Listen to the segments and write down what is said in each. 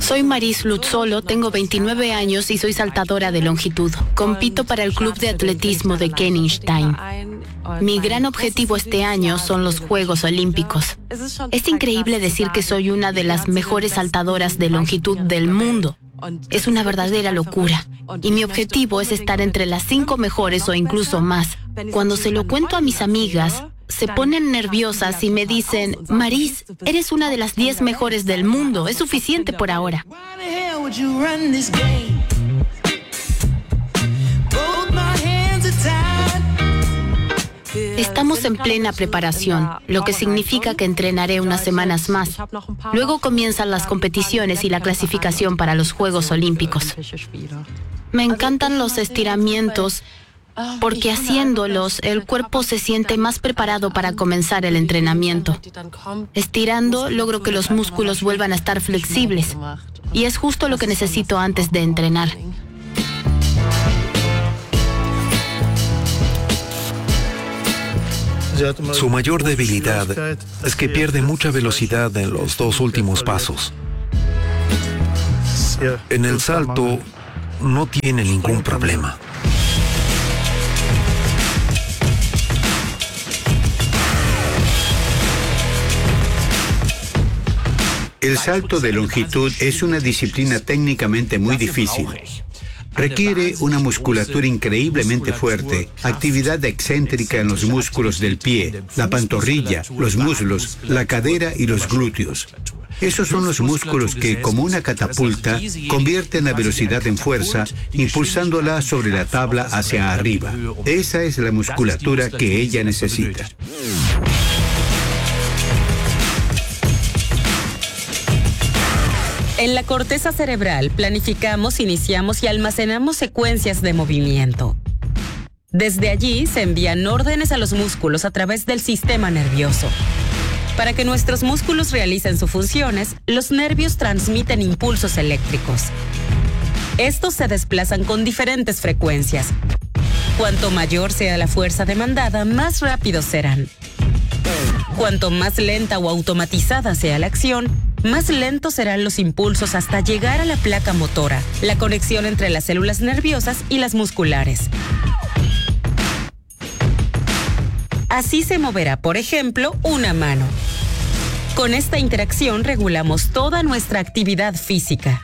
Soy Maris Lutzolo, tengo 29 años y soy saltadora de longitud. Compito para el Club de Atletismo de Königstein. Mi gran objetivo este año son los Juegos Olímpicos. Es increíble decir que soy una de las mejores saltadoras de longitud del mundo. Es una verdadera locura. Y mi objetivo es estar entre las 5 mejores o incluso más. Cuando se lo cuento a mis amigas, se ponen nerviosas y me dicen: Maris, eres una de las 10 mejores del mundo. Es suficiente por ahora. Estamos en plena preparación, lo que significa que entrenaré unas semanas más. Luego comienzan las competiciones y la clasificación para los Juegos Olímpicos. Me encantan los estiramientos, porque haciéndolos, el cuerpo se siente más preparado para comenzar el entrenamiento. Estirando, logro que los músculos vuelvan a estar flexibles. Y es justo lo que necesito antes de entrenar. Su mayor debilidad es que pierde mucha velocidad en los 2 últimos pasos. En el salto no tiene ningún problema. El salto de longitud es una disciplina técnicamente muy difícil. Requiere una musculatura increíblemente fuerte, actividad excéntrica en los músculos del pie, la pantorrilla, los muslos, la cadera y los glúteos. Esos son los músculos que, como una catapulta, convierten la velocidad en fuerza, impulsándola sobre la tabla hacia arriba. Esa es la musculatura que ella necesita. En la corteza cerebral planificamos, iniciamos y almacenamos secuencias de movimiento. Desde allí se envían órdenes a los músculos a través del sistema nervioso. Para que nuestros músculos realicen sus funciones, los nervios transmiten impulsos eléctricos. Estos se desplazan con diferentes frecuencias. Cuanto mayor sea la fuerza demandada, más rápidos serán. Cuanto más lenta o automatizada sea la acción, más lentos serán los impulsos hasta llegar a la placa motora, la conexión entre las células nerviosas y las musculares. Así se moverá, por ejemplo, una mano. Con esta interacción regulamos toda nuestra actividad física.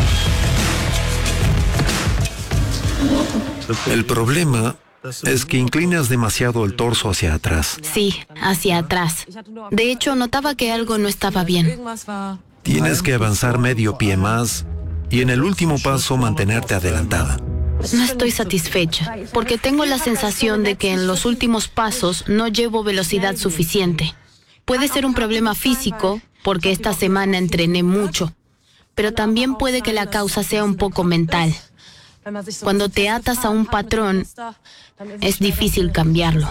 El problema es que inclinas demasiado el torso hacia atrás. Sí, hacia atrás. De hecho, notaba que algo no estaba bien. Tienes que avanzar medio pie más y en el último paso mantenerte adelantada. No estoy satisfecha, porque tengo la sensación de que en los últimos pasos no llevo velocidad suficiente. Puede ser un problema físico, porque esta semana entrené mucho, pero también puede que la causa sea un poco mental. Cuando te atas a un patrón, es difícil cambiarlo.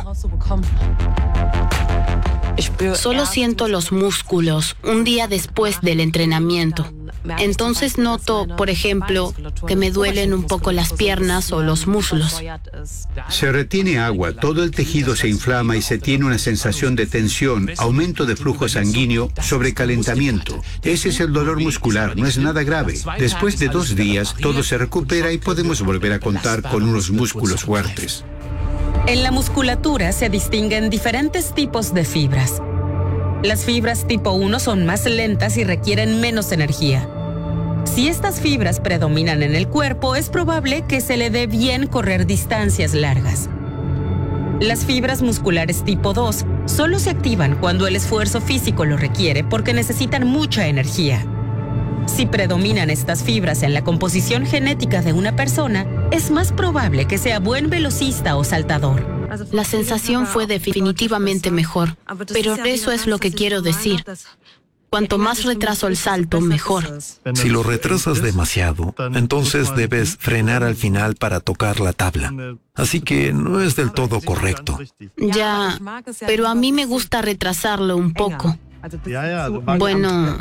Solo siento los músculos un día después del entrenamiento. Entonces noto, por ejemplo, que me duelen un poco las piernas o los muslos. Se retiene agua, todo el tejido se inflama y se tiene una sensación de tensión, aumento de flujo sanguíneo, sobrecalentamiento. Ese es el dolor muscular, no es nada grave. Después de 2 días, todo se recupera y podemos volver a contar con unos músculos fuertes. En la musculatura se distinguen diferentes tipos de fibras. Las fibras tipo 1 son más lentas y requieren menos energía. Si estas fibras predominan en el cuerpo, es probable que se le dé bien correr distancias largas. Las fibras musculares tipo 2 solo se activan cuando el esfuerzo físico lo requiere porque necesitan mucha energía. Si predominan estas fibras en la composición genética de una persona, es más probable que sea buen velocista o saltador. La sensación fue definitivamente mejor, pero eso es lo que quiero decir. Cuanto más retraso el salto, mejor. Si lo retrasas demasiado, entonces debes frenar al final para tocar la tabla. Así que no es del todo correcto. Ya, pero a mí me gusta retrasarlo un poco. Bueno,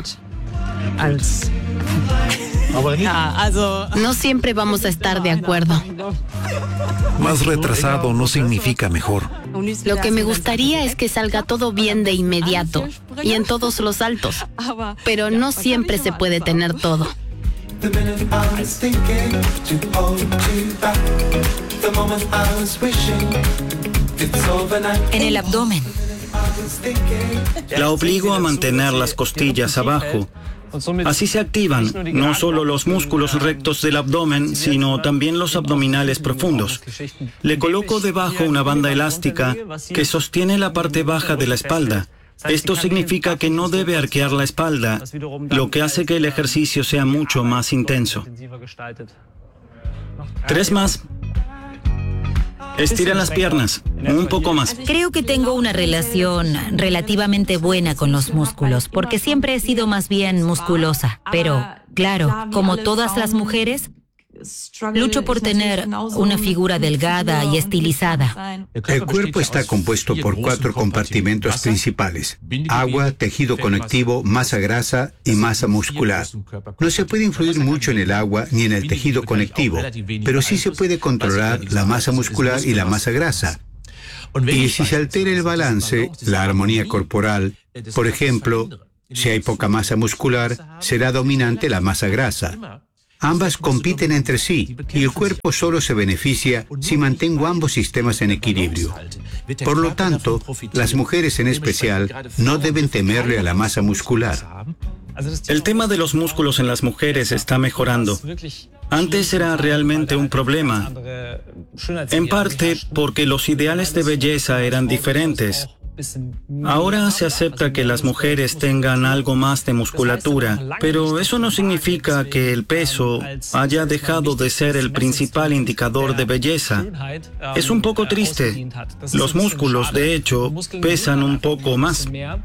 no siempre vamos a estar de acuerdo. Más retrasado no significa mejor. Lo que me gustaría es que salga todo bien de inmediato y en todos los saltos, pero no siempre se puede tener todo. En el abdomen. La obligo a mantener las costillas abajo. Así se activan no solo los músculos rectos del abdomen, sino también los abdominales profundos. Le coloco debajo una banda elástica que sostiene la parte baja de la espalda. Esto significa que no debe arquear la espalda, lo que hace que el ejercicio sea mucho más intenso. 3 más. Estira las piernas, un poco más. Creo que tengo una relación relativamente buena con los músculos, porque siempre he sido más bien musculosa. Pero, claro, como todas las mujeres, lucho por tener una figura delgada y estilizada. El cuerpo está compuesto por 4 compartimentos principales: agua, tejido conectivo, masa grasa y masa muscular. No se puede influir mucho en el agua ni en el tejido conectivo, pero sí se puede controlar la masa muscular y la masa grasa. Y si se altera el balance, la armonía corporal, por ejemplo, si hay poca masa muscular, será dominante la masa grasa. Ambas compiten entre sí y el cuerpo solo se beneficia si mantengo ambos sistemas en equilibrio. Por lo tanto, las mujeres en especial no deben temerle a la masa muscular. El tema de los músculos en las mujeres está mejorando. Antes era realmente un problema, en parte porque los ideales de belleza eran diferentes. Ahora se acepta que las mujeres tengan algo más de musculatura, pero eso no significa que el peso haya dejado de ser el principal indicador de belleza. Es un poco triste. Los músculos, de hecho, pesan un poco más.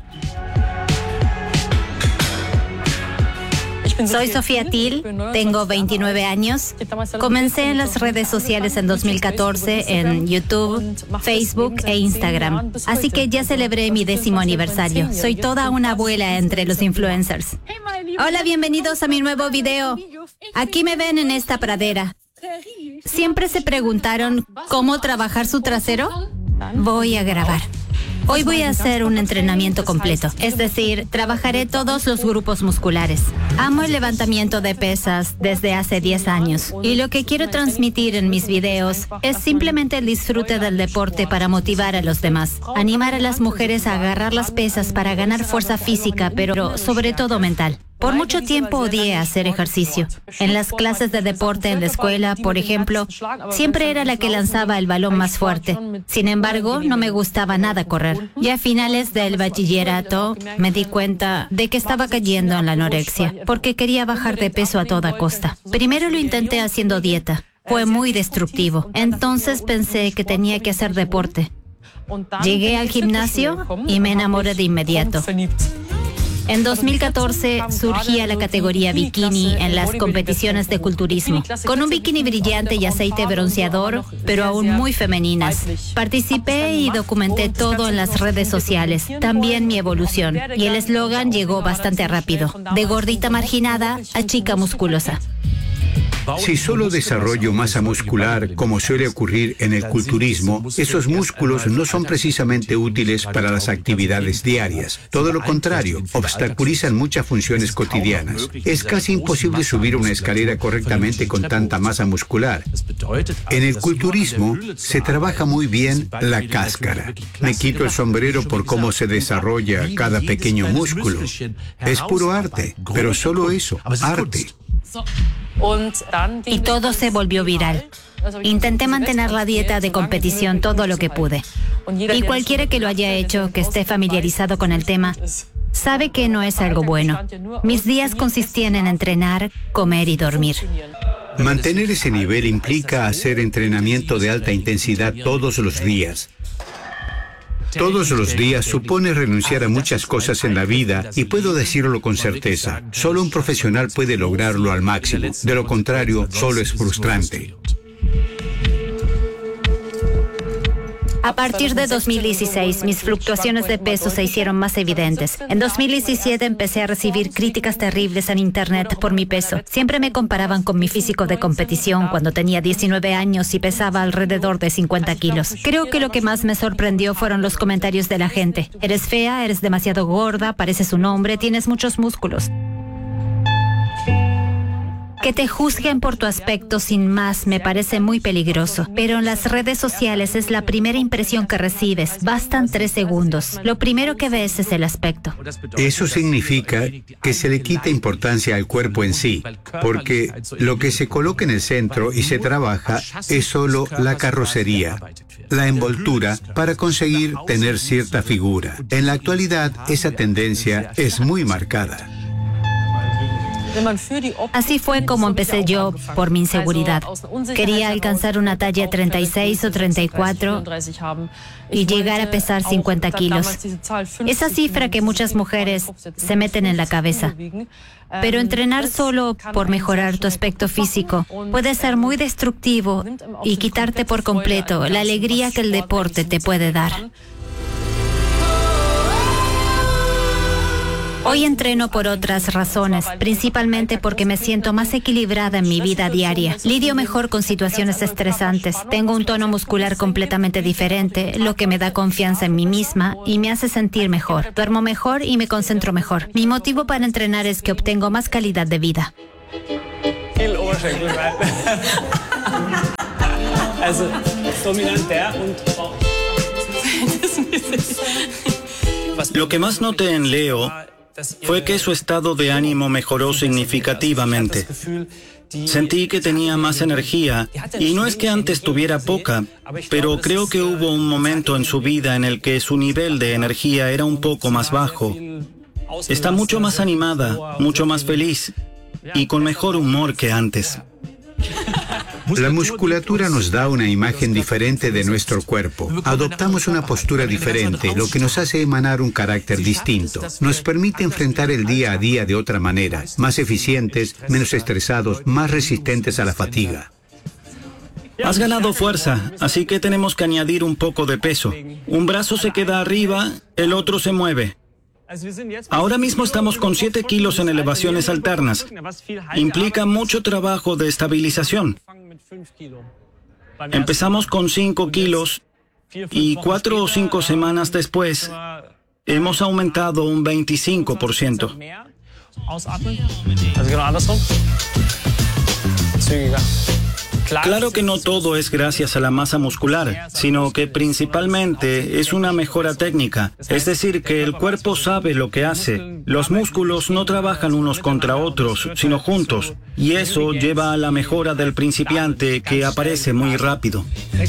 Soy Sofía Til, tengo 29 años. Comencé en las redes sociales en 2014 en YouTube, Facebook e Instagram. Así que ya celebré mi 10º aniversario. Soy toda una abuela entre los influencers. Hola, bienvenidos a mi nuevo video. Aquí me ven en esta pradera. ¿Siempre se preguntaron cómo trabajar su trasero? Voy a grabar. Hoy voy a hacer un entrenamiento completo, es decir, trabajaré todos los grupos musculares. Amo el levantamiento de pesas desde hace 10 años y lo que quiero transmitir en mis videos es simplemente el disfrute del deporte para motivar a los demás, animar a las mujeres a agarrar las pesas para ganar fuerza física, pero sobre todo mental. Por mucho tiempo odié hacer ejercicio. En las clases de deporte en la escuela, por ejemplo, siempre era la que lanzaba el balón más fuerte. Sin embargo, no me gustaba nada correr. Ya a finales del bachillerato me di cuenta de que estaba cayendo en la anorexia, porque quería bajar de peso a toda costa. Primero lo intenté haciendo dieta. Fue muy destructivo. Entonces pensé que tenía que hacer deporte. Llegué al gimnasio y me enamoré de inmediato. En 2014 surgía la categoría bikini en las competiciones de culturismo, con un bikini brillante y aceite bronceador, pero aún muy femeninas. Participé y documenté todo en las redes sociales, también mi evolución, y el eslogan llegó bastante rápido: de gordita marginada a chica musculosa. Si solo desarrollo masa muscular, como suele ocurrir en el culturismo, esos músculos no son precisamente útiles para las actividades diarias. Todo lo contrario, obstaculizan muchas funciones cotidianas. Es casi imposible subir una escalera correctamente con tanta masa muscular. En el culturismo se trabaja muy bien la cáscara. Me quito el sombrero por cómo se desarrolla cada pequeño músculo. Es puro arte, pero solo eso, arte. Y todo se volvió viral. Intenté mantener la dieta de competición todo lo que pude. Y cualquiera que lo haya hecho, que esté familiarizado con el tema, sabe que no es algo bueno. Mis días consistían en entrenar, comer y dormir. Mantener ese nivel implica hacer entrenamiento de alta intensidad todos los días. Todos los días supone renunciar a muchas cosas en la vida y puedo decirlo con certeza. Solo un profesional puede lograrlo al máximo. De lo contrario, solo es frustrante. A partir de 2016, mis fluctuaciones de peso se hicieron más evidentes. En 2017 empecé a recibir críticas terribles en Internet por mi peso. Siempre me comparaban con mi físico de competición cuando tenía 19 años y pesaba alrededor de 50 kilos. Creo que lo que más me sorprendió fueron los comentarios de la gente. Eres fea, eres demasiado gorda, pareces un hombre, tienes muchos músculos. Que te juzguen por tu aspecto sin más me parece muy peligroso. Pero en las redes sociales es la primera impresión que recibes. Bastan 3 segundos. Lo primero que ves es el aspecto. Eso significa que se le quita importancia al cuerpo en sí, porque lo que se coloca en el centro y se trabaja es solo la carrocería, la envoltura para conseguir tener cierta figura. En la actualidad, esa tendencia es muy marcada. Así fue como empecé yo por mi inseguridad. Quería alcanzar una talla 36 o 34 y llegar a pesar 50 kilos. Esa cifra que muchas mujeres se meten en la cabeza. Pero entrenar solo por mejorar tu aspecto físico puede ser muy destructivo y quitarte por completo la alegría que el deporte te puede dar. Hoy entreno por otras razones, principalmente porque me siento más equilibrada en mi vida diaria. Lidio mejor con situaciones estresantes. Tengo un tono muscular completamente diferente, lo que me da confianza en mí misma y me hace sentir mejor. Duermo mejor y me concentro mejor. Mi motivo para entrenar es que obtengo más calidad de vida. Lo que más noté en Leo fue que su estado de ánimo mejoró significativamente. Sentí que tenía más energía, y no es que antes tuviera poca, pero creo que hubo un momento en su vida en el que su nivel de energía era un poco más bajo. Está mucho más animada, mucho más feliz y con mejor humor que antes. La musculatura nos da una imagen diferente de nuestro cuerpo. Adoptamos una postura diferente, lo que nos hace emanar un carácter distinto. Nos permite enfrentar el día a día de otra manera, más eficientes, menos estresados, más resistentes a la fatiga. Has ganado fuerza, así que tenemos que añadir un poco de peso. Un brazo se queda arriba, el otro se mueve. Ahora mismo estamos con 7 kilos en elevaciones alternas. Implica mucho trabajo de estabilización. Empezamos con 5 kilos y 4 o 5 semanas después hemos aumentado un 25%. Claro que no todo es gracias a la masa muscular, sino que principalmente es una mejora técnica. Es decir, que el cuerpo sabe lo que hace. Los músculos no trabajan unos contra otros, sino juntos. Y eso lleva a la mejora del principiante, que aparece muy rápido.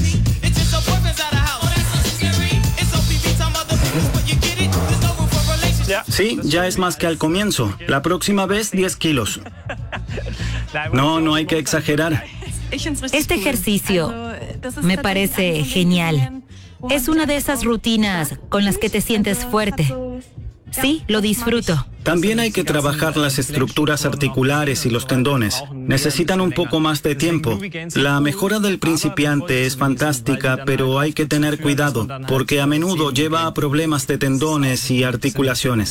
Sí, ya es más que al comienzo. La próxima vez 10 kilos. No hay que exagerar. Este ejercicio me parece genial. Es una de esas rutinas con las que te sientes fuerte. Sí, lo disfruto. También hay que trabajar las estructuras articulares y los tendones. Necesitan un poco más de tiempo. La mejora del principiante es fantástica, pero hay que tener cuidado, porque a menudo lleva a problemas de tendones y articulaciones.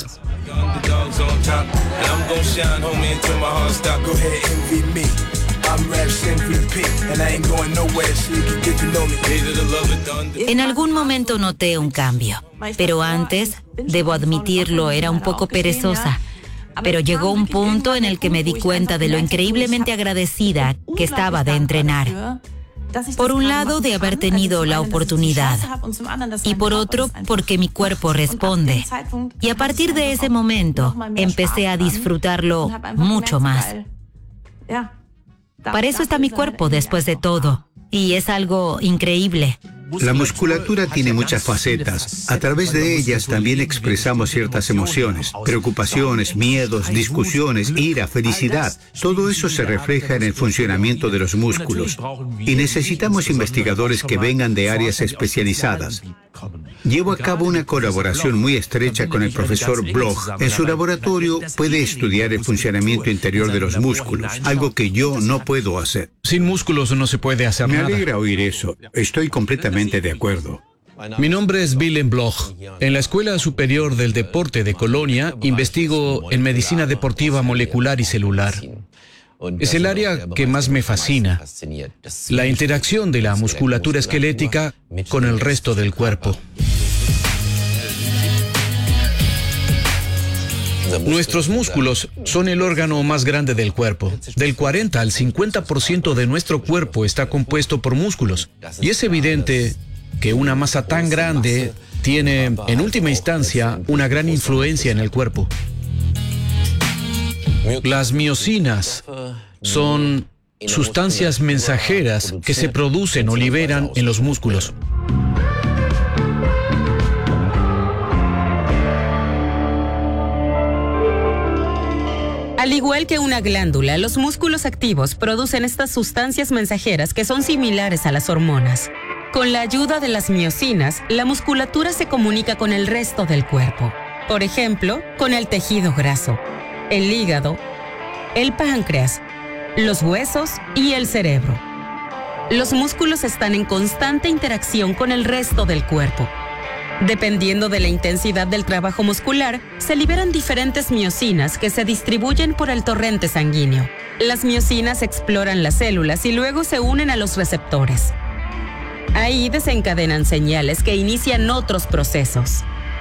En algún momento noté un cambio, pero antes, debo admitirlo, era un poco perezosa. Pero llegó un punto en el que me di cuenta de lo increíblemente agradecida que estaba de entrenar. Por un lado, de haber tenido la oportunidad, y por otro, porque mi cuerpo responde. Y a partir de ese momento, empecé a disfrutarlo mucho más. Para eso está mi cuerpo después de todo, y es algo increíble. La musculatura tiene muchas facetas. A través de ellas también expresamos ciertas emociones, preocupaciones, miedos, discusiones, ira, felicidad. Todo eso se refleja en el funcionamiento de los músculos. Y necesitamos investigadores que vengan de áreas especializadas. Llevo a cabo una colaboración muy estrecha con el profesor Bloch. En su laboratorio puede estudiar el funcionamiento interior de los músculos, algo que yo no puedo hacer. Sin músculos no se puede hacer nada. Me alegra oír eso. Estoy completamente de acuerdo. Mi nombre es Willem Bloch. En la Escuela Superior del Deporte de Colonia investigo en medicina deportiva molecular y celular. Es el área que más me fascina, la interacción de la musculatura esquelética con el resto del cuerpo. Nuestros músculos son el órgano más grande del cuerpo. Del 40 al 50% de nuestro cuerpo está compuesto por músculos. Y es evidente que una masa tan grande tiene, en última instancia, una gran influencia en el cuerpo. Las miocinas son sustancias mensajeras que se producen o liberan en los músculos. Al igual que una glándula, los músculos activos producen estas sustancias mensajeras que son similares a las hormonas. Con la ayuda de las miocinas, la musculatura se comunica con el resto del cuerpo. Por ejemplo, con el tejido graso, el hígado, el páncreas, los huesos y el cerebro. Los músculos están en constante interacción con el resto del cuerpo. Dependiendo de la intensidad del trabajo muscular, se liberan diferentes miocinas que se distribuyen por el torrente sanguíneo. Las miocinas exploran las células y luego se unen a los receptores. Ahí desencadenan señales que inician otros procesos.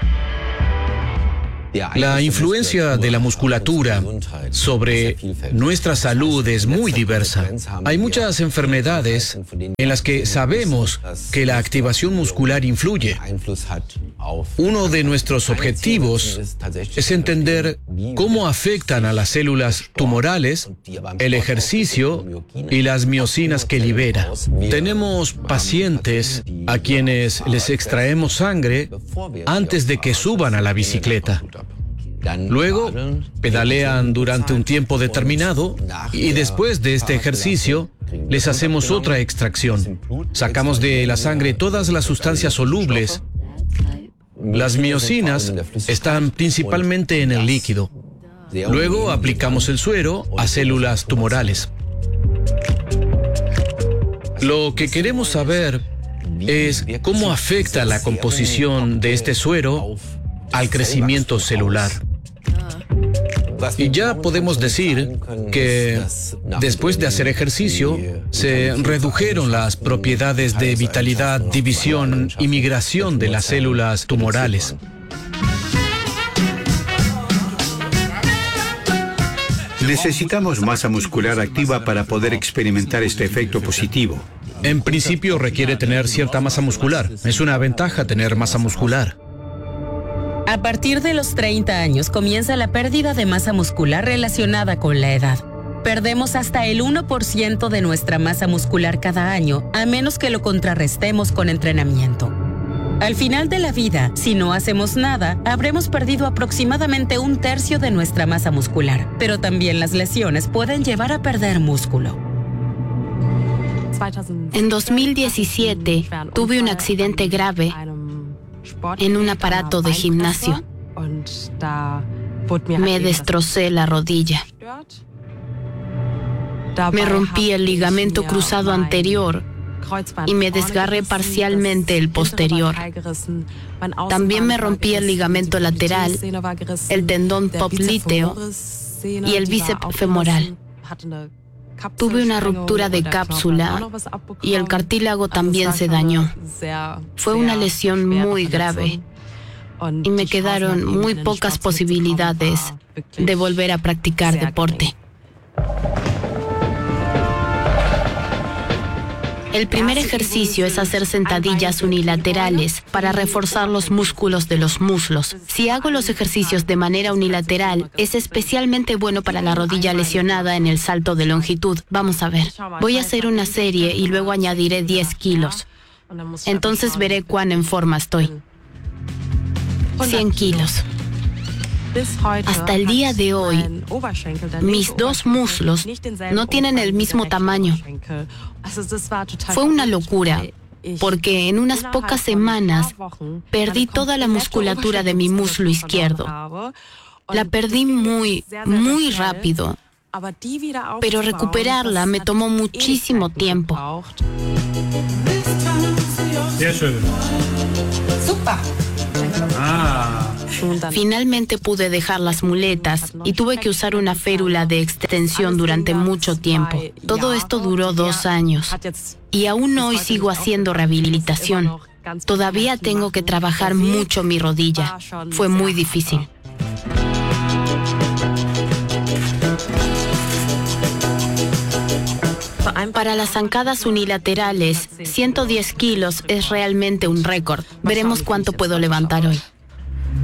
La influencia de la musculatura sobre nuestra salud es muy diversa. Hay muchas enfermedades en las que sabemos que la activación muscular influye. Uno de nuestros objetivos es entender cómo afectan a las células tumorales, el ejercicio y las miocinas que libera. Tenemos pacientes a quienes les extraemos sangre antes de que suban a la bicicleta. Luego, pedalean durante un tiempo determinado y después de este ejercicio, les hacemos otra extracción. Sacamos de la sangre todas las sustancias solubles. Las miocinas están principalmente en el líquido. Luego aplicamos el suero a células tumorales. Lo que queremos saber es cómo afecta la composición de este suero al crecimiento celular. Y ya podemos decir que después de hacer ejercicio, se redujeron las propiedades de vitalidad, división y migración de las células tumorales. Necesitamos masa muscular activa para poder experimentar este efecto positivo. En principio requiere tener cierta masa muscular. Es una ventaja tener masa muscular. A partir de los 30 años comienza la pérdida de masa muscular relacionada con la edad. Perdemos hasta el 1% de nuestra masa muscular cada año, a menos que lo contrarrestemos con entrenamiento. Al final de la vida, si no hacemos nada, habremos perdido aproximadamente 1/3 de nuestra masa muscular, pero también las lesiones pueden llevar a perder músculo. En 2017 tuve un accidente grave en un aparato de gimnasio. Me destrocé la rodilla. Me rompí el ligamento cruzado anterior y me desgarré parcialmente el posterior. También me rompí el ligamento lateral, el tendón popliteo y el bíceps femoral. Tuve una ruptura de cápsula y el cartílago también se dañó. Fue una lesión muy grave y me quedaron muy pocas posibilidades de volver a practicar deporte. El primer ejercicio es hacer sentadillas unilaterales para reforzar los músculos de los muslos. Si hago los ejercicios de manera unilateral, es especialmente bueno para la rodilla lesionada en el salto de longitud. Vamos a ver. Voy a hacer una serie y luego añadiré 10 kilos. Entonces veré cuán en forma estoy. 100 kilos. Hasta el día de hoy, mis dos muslos no tienen el mismo tamaño. Fue una locura, porque en unas pocas semanas perdí toda la musculatura de mi muslo izquierdo. La perdí muy rápido, pero recuperarla me tomó muchísimo tiempo. Finalmente pude dejar las muletas y tuve que usar una férula de extensión durante mucho tiempo. Todo esto duró 2 años y aún hoy sigo haciendo rehabilitación. Todavía tengo que trabajar mucho mi rodilla. Fue muy difícil. Para las zancadas unilaterales, 110 kilos es realmente un récord. Veremos cuánto puedo levantar hoy.